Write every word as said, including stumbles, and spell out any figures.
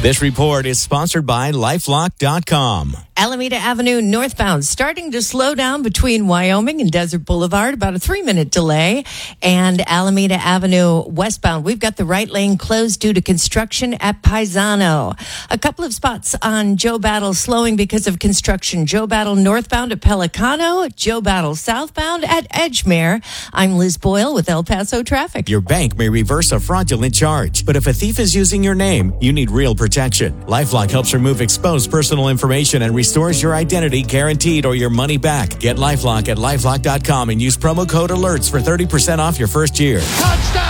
This report is sponsored by LifeLock dot com. Alameda Avenue northbound starting to slow down between Wyoming and Desert Boulevard, about a three-minute delay. And Alameda Avenue westbound, we've got the right lane closed due to construction at Paisano. A couple of spots on Joe Battle slowing because of construction. Joe Battle northbound at Pelicano, Joe Battle southbound at Edgemere. I'm Liz Boyle with El Paso Traffic. Your bank may reverse a fraudulent charge, but if a thief is using your name, you need real protection. LifeLock helps remove exposed personal information and restores your identity guaranteed or your money back. Get LifeLock at LifeLock dot com and use promo code ALERTS for thirty percent off your first year. Touchdown!